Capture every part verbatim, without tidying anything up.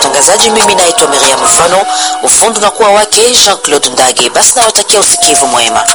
utangazaji. Mimi naitwa Miriam Mfano, ufundi unakuwa wake Jean-Claude Ndage. Basi nawatakia usikivu mwema.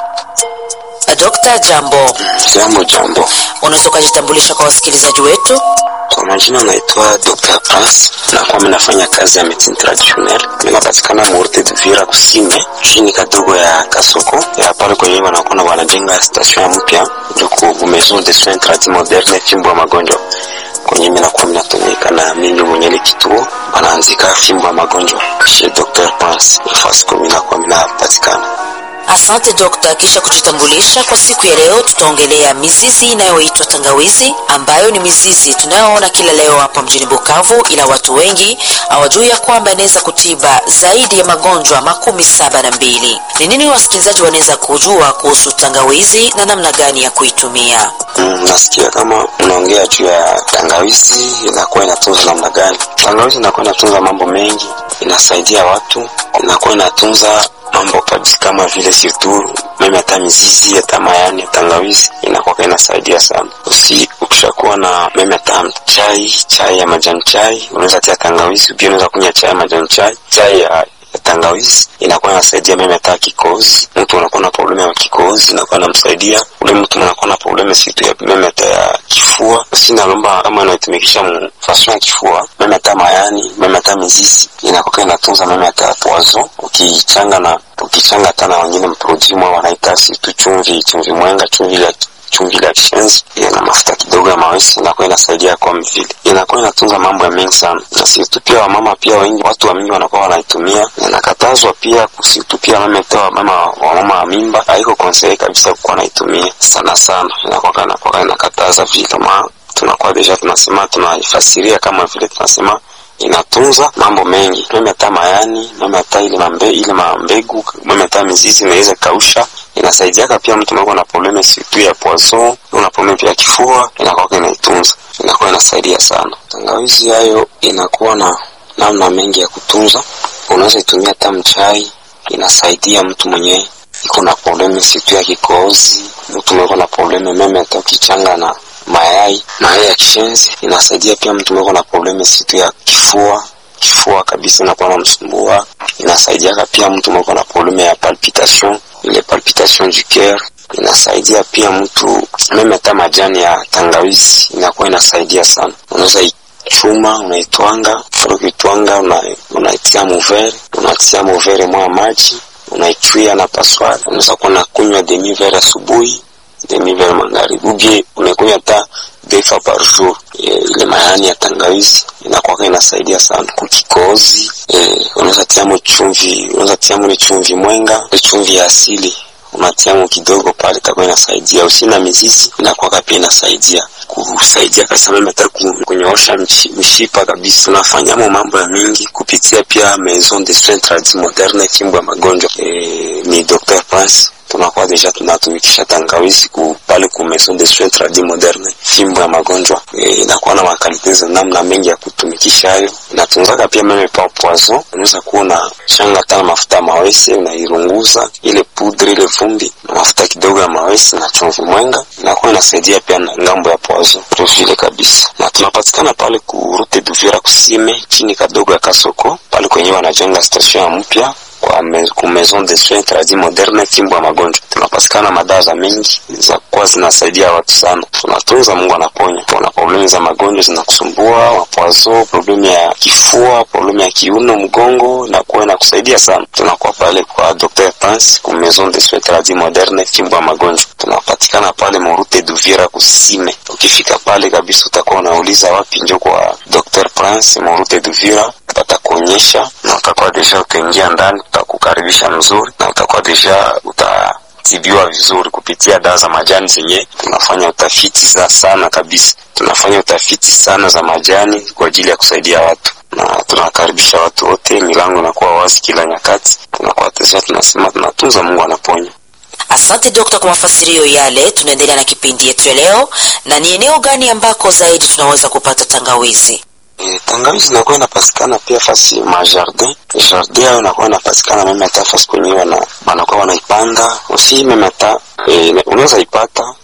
Dokta, jambo. Jambo jambo. Unaweza kujitambulisha kwa wasikilizaji wetu? Kwa majina naitwa Doctor Prince na kwa mimi nafanya kazi ya medicine traditionnelle. Ninapatikana Morte d'Uvira kusini, chini kadogo ya Kasoko. Ya pale kwenye wanakuwa wanajenga station mpya huko Maison de Soins Tradis Moderne fimbo ya magonjwa. Kwenye mimi nakuwa ninatumika na mimi mwenyewe kituo anaanzika fimbo ya magonjwa. Chez Doctor Prince, nafasi kwa mimi nakuwa ninapatikana. Asante dokta. Kisha kujitambulisha kwa siku ya leo, tutaongelea mizizi inayoitwa tangawizi, ambayo ni mizizi tunayoona kila leo hapa mjini Bukavu, ila watu wengi hawajui ya kwamba inaweza kutiba zaidi ya magonjwa makumi saba na mbili. Ni nini wasikilizaji wanaweza kujua kuhusu tangawizi na namna gani ya kuitumia? Mm, nasikia kama unaongea juu ya tangawizi inakuwa inatunza namna gani. Tangawizi inakuwa inatunza mambo mengi, inasaidia watu, inakuwa inatunza mambo kabisa kama vile sirturu, mimi hata mizizi hata mayani ya tangawizi inakuwa inasaidia sana. Usi ukishakuwa na mimi hata chai, chai ya majani chai, unaweza tia tangawizi, pia unaweza kunywa chai ya majani chai, chai ya ya tangawizi inakuwa inasaidia mimi hata kikohozi. Mtu anakuwa na problema ya kikohozi inakuwa inamsaidia. Ule mtu anakuwa na problema situ ya mimi hata ya kifua, sina lomba kama anatumikisha mfasio ya kifua, mimi hata mayani, mimi hata mizizi inakuwa inatunza mimi hata poison. Ukichanga na ukichanga tena wengine mprojimo wanaita situ chumvi, chumvi mwenga, chumvi ya chumvi la kishenzi na mafuta kidogo ya mawesi, inakuwa inasaidia kwa mvili, inakuwa inatunza mambo ya mengi sana. Na situ pia wamama pia wengi, watu wa mingi wanakuwa wanaitumia, inakatazwa pia kusitu pia mama toa mama wa mama wa mimba haiko conseil kabisa kwa naitumia sana sana, inakuwa kana kwa inakataza vile. Kama tunakuwa deja tunasema tunaifasiria kama vile tunasema inatunza mambo mengi. Mimi hata mayani, mimi hata ile mambe ile mambegu, mimi hata mizizi inaweza kausha, inasaidia pia mtu mmoja na problema situ ya poison, una problema pia kifua, inakuwa inaitunza, inakuwa inasaidia sana. Tangawizi hayo inakuwa na namna mengi ya kutunza. Unaweza itumia hata mchai, inasaidia mtu mwenye iko na problema situ ya kikohozi, mtu mmoja na problema mimi hata kichanga na mayai, mayai ya kishenzi inasaidia pia mtu mmoja na problema situ ya kifua, kifua kabisa inakuwa inamsumbua, inasaidia pia mtu mmoja na problema ya palpitation, ile palpitation du cœur, inasaidia pia mtu meme hata majani ya tangawizi inakuwa inasaidia sana. Unaweza chuma, unaitwanga, ukitwanga una unaitia muvere, unatia muvere mwa maji, unaichuia na passoire, unaweza kuna kunywa demi verre asubuhi, demi verre magharibi, ubi unakunywa hata deux fois par jour. E, ile mayani ya tangawizi inakuwa inasaidia sana kukikozi. E, unaweza tia mo chumvi, unaweza tia mo chumvi mwenga, chumvi ya asili unatia mo kidogo pale, takuwa inasaidia. Usina mizizi inakuwa pia inasaidia kusaidia kabisa mimi hata kunyoosha mishipa kabisa. Tunafanya mambo ya mingi kupitia pia Maison de Soins Tradis Moderne fimbo ya magonjwa. E, ni Doctor Prince tunakuwa deja tunatumikisha tangawizi ku pale ku Maison de Soins Tradis Moderne fimbo ya magonjwa. E, inakuwa na makalite namna mengi ya kutumikisha hayo. Inatunzaka pia meme pa poison. Unaweza kuona changa tana mafuta mawese, unairunguza ile poudre ile vumbi na mafuta kidogo ya mawese na chumvi mwenga, inakuwa inasaidia pia na ngambo ya poison vile kabisa. Na tunapatikana pale ku Route d'Uvira kusime, chini kadogo ya Kasoko, pale kwenye wanajenga station mpya kwa Maison de Soins Tradis Moderne fimbo ya magonjwa. Tunapatikana madawa za mengi za kwa zinasaidia watu sana. Tunatunza, Mungu anaponya. Kuna problemi za magonjwa zinakusumbua, mapoazo, problemi ya kifua, problemi ya kiuno, mgongo, na kuwa inakusaidia sana. Tunakuwa pale kwa Doctor Prince ku Maison de Soins Tradis Moderne fimbo ya magonjwa. Tunapatikana pale Route d'Uvira kusime. Ukifika pale kabisa utakuwa unauliza wapi ndio kwa Doctor Prince Route d'Uvira, patakuonyesha na utakuwa deja utaingia ndani, utakukaribisha mzuri na utakuwa deja utatibiwa vizuri kupitia dawa za majani zenye tunafanya utafiti za sana kabisa. Tunafanya utafiti sana za majani kwa ajili ya kusaidia watu, na tunakaribisha watu wote, milango inakuwa wazi kila nyakati. Tunakuwa tesa tunasema tunatunza, Mungu anaponya. Asante dokta kwa mafasirio yale. Tunaendelea na kipindi yetu leo, na ni eneo gani ambako zaidi tunaweza kupata tangawizi? E, tangawizi inakuwa inapatikana pia fasi ma jardin. Jardin yao inakuwa inapatikana meme hata fasi kwenye wana wanakuwa wanaipanda. Usi meme hata e, unaweza ipata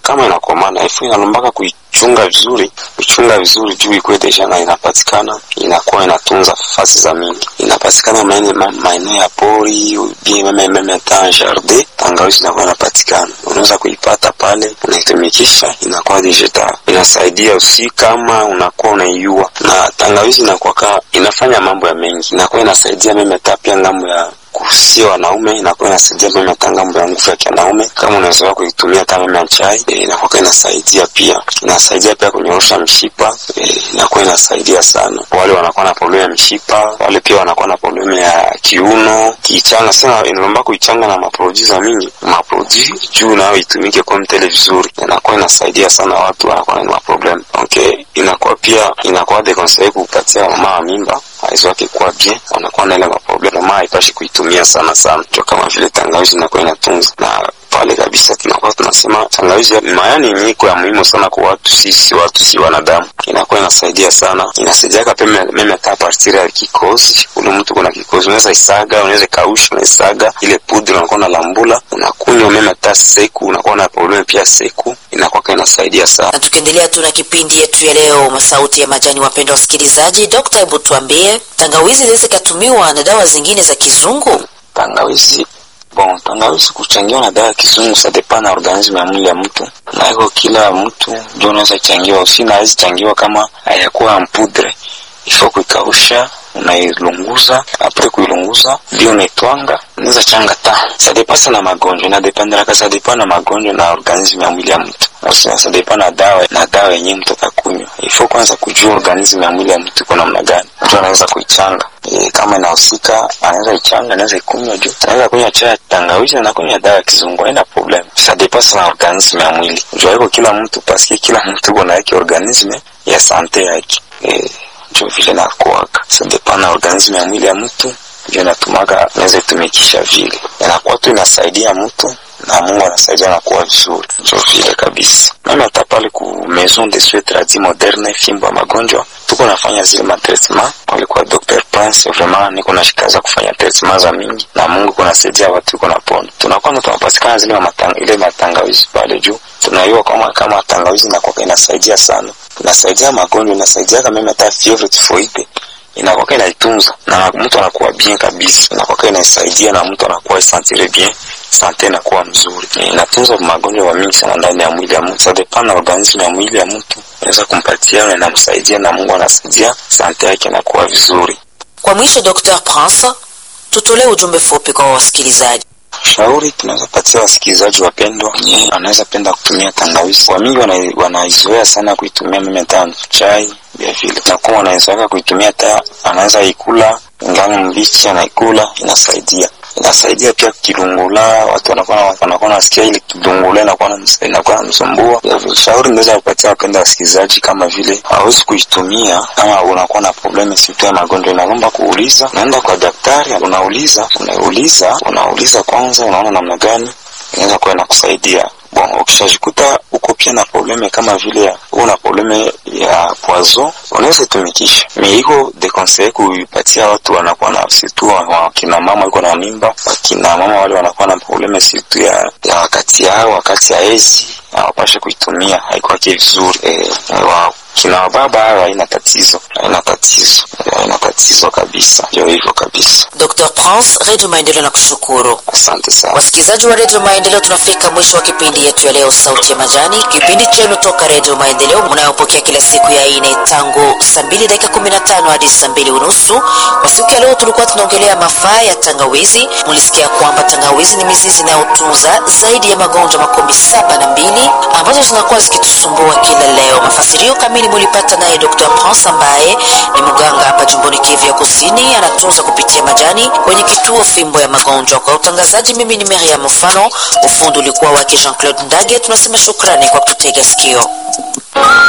kama inakomana ifu inalombaka kuichunga vizuri, kuichunga vizuri juu ikuwe deja na inapatikana, inakuwa inatunza fasi za mingi. Inapatikana maeneo maeneo ya pori, bien meme meme ta jardin, tangawizi inakuwa inapatikana. Unaweza kuipata pale, unaitumikisha, inakuwa digital. Inasaidia usi kama unakuwa unaiua. Na tangawizi inakuwa ka, inafanya mambo ya mengi. Inakuwa inasaidia meme ta pia ngambo ya kusia wanaume, inakuwa inasaidia meme ta ngambo ya nguvu ya wanaume. Kama unaweza kuitumia kama meme chai, e, inakuwa inasaidia pia. Inasaidia pia kunyorosha mshipa, e, inakuwa inasaidia sana. Wale wanakuwa na problem ya mshipa, wale pia wanakuwa na problem ya kiuno, kichanga sana, inaomba kuichanga na maproduce za mingi. Maproduce juu nao itumike kwa mtele vizuri. Inakuwa inasaidia sana watu wanakuwa na problem. Okay, inakuwa pia inakuwa deconseil kupatia mama wa mimba, aizo yake kwa bien, wanakuwa na ile maproblem, mama haipashi kuitumia sana sana. Ndio kama vile tangawizi inakuwa inatunza. Na pale kabisa tunakuwa tunasema tangawizi mayani niko ya muhimu sana kwa watu sisi watu si wanadamu. Inakuwa inasaidia sana. Inasaidia kwa meme meme ta partir ya kikozi. Ule mtu kuna kikozi unaweza isaga, unaweza kausha, unaweza isaga ile pudra unakuwa na lambula, unakunywa meme ta seku, unakuwa na problem pia seku. Inakuwa inasaidia sana. Na tukiendelea tuna kipindi yetu ya leo Masauti ya Majani. Wapendwa wasikilizaji, Daktari, hebu tuambie, tangawizi inaweza kutumiwa na dawa zingine za kizungu? Tangawizi Bon, tangawizi kuchangiwa na dawa kizungu sa depend na organisme ya mwili ya mtu. Na hiko kila mtu ndio anaweza changiwa, usina haizi changiwa kama hayakuwa mpudre. Ifo kuikausha, unailunguza, apre kuilunguza, ndio unaitwanga, unaweza changa ta. Sa depend na magonjwa, na dependera ka sa depend na magonjwa na organisme ya mwili ya mtu. Usina sa depend na dawa, na dawa yenyewe mtu atakunywa. Ifo kwanza kujua organisme ya mwili ya mtu kuna namna gani. Mtu anaweza kuichanga. E, kama inahusika anaweza ichanga, anaweza ikunywa juu. Anaweza kunywa chai tangawizi na kunywa dawa kizungu, haina problem. Ça dépend na organisme ya mwili. Jua hiko kila mtu paski kila mtu kuna yake organisme ya sante yake. Eh, jua vile na kuwaka. Ça dépend na organisme ya mwili ya mtu, ndio natumaga naweza tumikisha vile. Inakuwa tu inasaidia mtu na Mungu anasaidia na kuwa vizuri. Ndio vile kabisa. Mimi hata pale ku maison de soins tradis moderne fimbo ya magonjwa, tuko nafanya zile matraitement. Walikuwa Docteur Prince, vraiment niko nashikaza kufanya traitement za mingi na Mungu kunasaidia watu kuna pona. Tunakuwa tunapatikana zile matanga ile matangawizi pale juu. Tunaiwa kama kama tangawizi na kwa inasaidia sana. Inasaidia magonjwa, inasaidia kama mimi hata fievre typhoide. Inakuwa inaitunza na mtu anakuwa bien kabisa. Inakuwa inasaidia na mtu anakuwa sentire bien, sante inakuwa mzuri. Inatunza magonjwa mingi sana ndani ya mwili ya mtu. Ça dépend na organisme ya mwili ya mtu. Inaweza kumpatia na inamsaidia na Mungu anasaidia, sante yake inakuwa vizuri. Kwa mwisho, Daktari Prince, tutolee ujumbe fupi kwa wasikilizaji. Shauri tunaweza patia wasikilizaji wapendwa, ni anaweza penda kutumia tangawizi. Kwa mingi wana wanaizoea sana kuitumia mimi ta chai vile vile. Na kwa wanaizoea kuitumia ta anaweza ikula ngano mbichi anaikula, inasaidia. Inasaidia pia kilungula, watu wanakuwa wanakuwa nasikia ile kilungula na kwa inakuwa msumbua. Shauri naweza kupatia wapenda wasikilizaji kama vile hawezi kuitumia kama unakuwa na problemi situ ya magonjwa, inaomba kuuliza, naenda kwa daktari, unauliza, unauliza, unauliza kwanza unaona namna gani inaweza kuwa inakusaidia. Bon, ukishajikuta uko pia na probleme kama vile una probleme ya poison, unaweza tumikisha. Miiko de conseil kuipatia watu wanakuwa na situ wa kina mama yuko na mimba, kina mama wale wanakuwa na probleme situ ya, ya wakati yao, wakati ya ezi, hawapashe kuitumia, haikuwa vizuri. Eh, wa kina baba haina tatizo, haina tatizo, haina tatizo kabisa. Ndio hivyo kabisa. Daktari Prince, Radio Maendeleo na kushukuru. Asante sana. Wasikilizaji wa Radio Maendeleo, tunafika mwisho wa kipindi yetu ya leo Sauti ya Majani. Kipindi chenu toka Radio Maendeleo mnayopokea kila siku ya ine tangu saa mbili dakika kumi na tano hadi saa mbili unusu. Kwa siku ya leo tulikuwa tunaongelea mafaa ya tangawizi. Mulisikia kwamba tangawizi ni mizizi inayotunza zaidi ya magonjwa makumi saba na mbili ambazo zinakuwa zikitusumbua kila leo. Mafasirio kamili mulipata naye Daktari Prince ambaye ni mganga hapa jimboni Kivu ya Kusini, anatunza kupitia majani kwenye kituo fimbo ya magonjwa. Kwa utangazaji, mimi ni Miriam Mfano, ufundi ulikuwa wake Jean-Claude Ndage. Tunasema shukrani kwa kututega sikio.